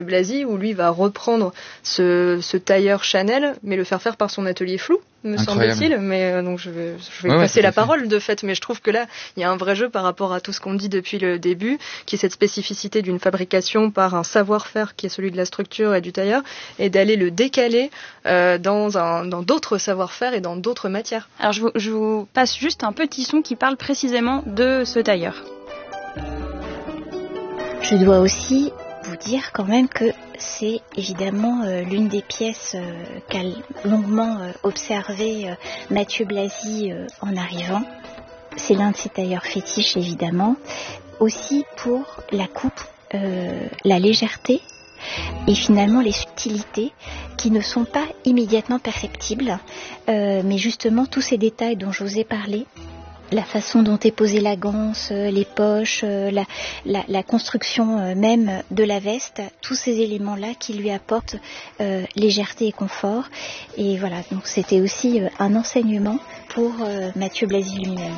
Blasi, où lui va reprendre ce tailleur Chanel, mais le faire par son atelier flou, me semble-t-il. Mais donc je vais passer la parole de fait, mais je trouve que là, il y a un vrai jeu par rapport à tout ce qu'on dit depuis le début, qui est cette spécificité d'une fabrication par un savoir-faire qui est celui de la structure et du tailleur, et d'aller le décaler dans d'autres savoir-faire et dans d'autres matières. Alors je vous passe juste un petit son qui parle précisément de ce tailleur. Je dois aussi vous dire quand même que c'est évidemment l'une des pièces qu'a longuement observé Mathieu Blasi en arrivant. C'est l'un de ses tailleurs fétiches évidemment. Aussi pour la coupe, la légèreté et finalement les subtilités qui ne sont pas immédiatement perceptibles. Mais justement tous ces détails dont je vous ai parlé, la façon dont est posée la ganse, les poches, la construction même de la veste, tous ces éléments-là qui lui apportent légèreté et confort. Et voilà, donc c'était aussi un enseignement pour Mathieu Blasi lui-même.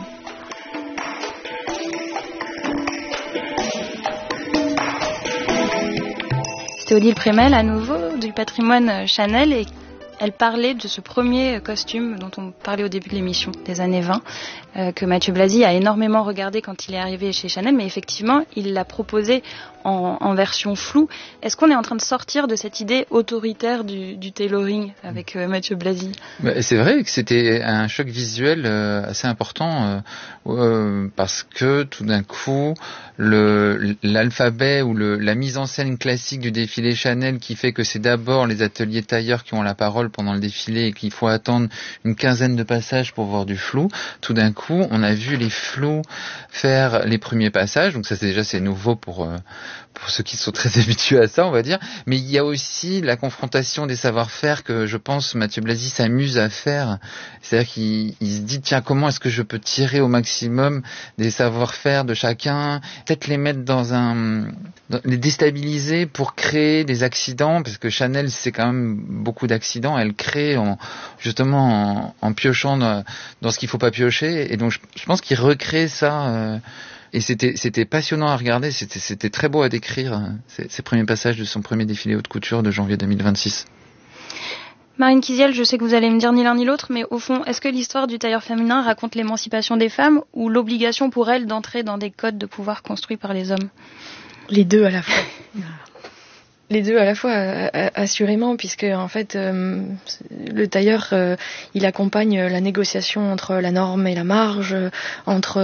C'était Odile Prémel à nouveau du patrimoine Chanel et elle parlait de ce premier costume dont on parlait au début de l'émission, des années 20, que Mathieu Blasi a énormément regardé quand il est arrivé chez Chanel, mais effectivement, il l'a proposé en version floue. Est-ce qu'on est en train de sortir de cette idée autoritaire du tailoring avec Mathieu Blasi ? C'est vrai que c'était un choc visuel assez important parce que tout d'un coup, l'alphabet ou la mise en scène classique du défilé Chanel qui fait que c'est d'abord les ateliers tailleurs qui ont la parole pendant le défilé et qu'il faut attendre une quinzaine de passages pour voir du flou. Tout d'un coup, on a vu les flous faire les premiers passages, donc ça c'est nouveau pour ceux qui sont très habitués à ça, on va dire. Mais il y a aussi la confrontation des savoir-faire que je pense Mathieu Blasi s'amuse à faire. C'est-à-dire qu'il se dit, tiens, comment est-ce que je peux tirer au maximum des savoir-faire de chacun, peut-être les mettre les déstabiliser pour créer des accidents, parce que Chanel, c'est quand même beaucoup d'accidents. Elle crée justement en piochant dans ce qu'il faut pas piocher. Et donc, je pense qu'il recrée ça. Et c'était passionnant à regarder, c'était très beau à décrire, ces premiers passages de son premier défilé haute couture de janvier 2026. Marine Kiziel, je sais que vous allez me dire ni l'un ni l'autre, mais au fond, est-ce que l'histoire du tailleur féminin raconte l'émancipation des femmes ou l'obligation pour elles d'entrer dans des codes de pouvoir construits par les hommes ? Les deux à la fois. Les deux à la fois, assurément, puisque en fait, le tailleur, il accompagne la négociation entre la norme et la marge, entre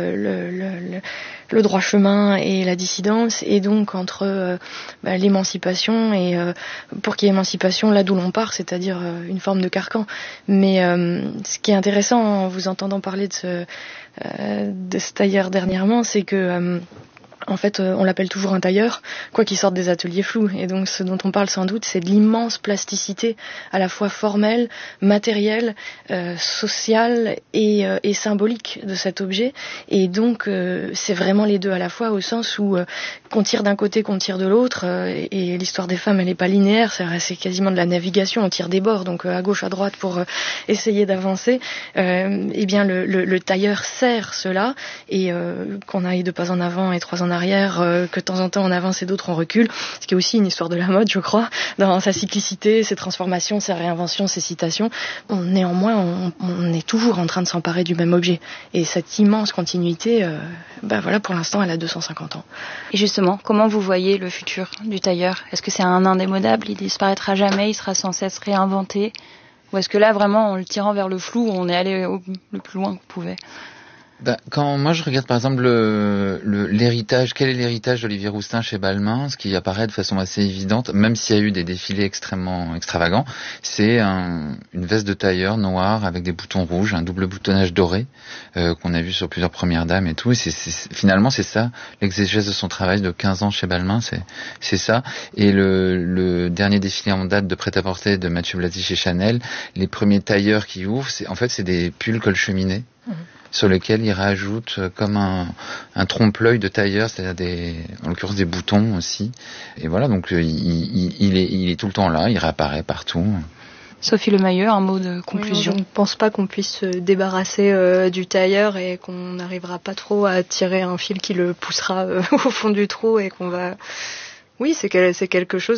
le droit chemin et la dissidence, et donc entre l'émancipation et pour qu'il y ait émancipation là d'où l'on part, c'est-à-dire une forme de carcan. Mais ce qui est intéressant en vous entendant parler de ce tailleur dernièrement, c'est que en fait, on l'appelle toujours un tailleur, quoi qu'il sorte des ateliers flous. Et donc, ce dont on parle sans doute, c'est de l'immense plasticité, à la fois formelle, matérielle, sociale et symbolique de cet objet. Et donc, c'est vraiment les deux à la fois, au sens où qu'on tire d'un côté, qu'on tire de l'autre. Et l'histoire des femmes, elle n'est pas linéaire, c'est quasiment de la navigation, on tire des bords, donc à gauche, à droite, pour essayer d'avancer. Eh bien, le tailleur sert cela, et qu'on aille de pas en avant et trois en arrière, que de temps en temps on avance et d'autres on recule, ce qui est aussi une histoire de la mode, je crois, dans sa cyclicité, ses transformations, ses réinventions, ses citations. Néanmoins, on est toujours en train de s'emparer du même objet. Et cette immense continuité, voilà, pour l'instant, elle a 250 ans. Et justement, comment vous voyez le futur du tailleur ? Est-ce que c'est un indémodable, il disparaîtra jamais, il sera sans cesse réinventé ? Ou est-ce que là, vraiment, en le tirant vers le flou, on est allé le plus loin qu'on pouvait ? Quand moi je regarde par exemple l'héritage, quel est l'héritage d'Olivier Rousteing chez Balmain, ce qui apparaît de façon assez évidente, même s'il y a eu des défilés extrêmement extravagants, c'est une veste de tailleur noire avec des boutons rouges, un double boutonnage doré qu'on a vu sur plusieurs premières dames et tout. Et finalement c'est ça l'exégèse de son travail de 15 ans chez Balmain, c'est ça. Et le dernier défilé en date de prêt-à-porter de Mathieu Blasi chez Chanel, les premiers tailleurs qui ouvrent, c'est des pulls col cheminée. Sur lequel il rajoute comme un trompe-l'œil de tailleur, c'est-à-dire en l'occurrence des boutons aussi. Et voilà, donc il est tout le temps là, il réapparaît partout. Sophie Lemayeux, un mot de conclusion. Oui, je ne pense pas qu'on puisse se débarrasser du tailleur et qu'on n'arrivera pas trop à tirer un fil qui le poussera au fond du trou et qu'on va Oui, c'est quelque chose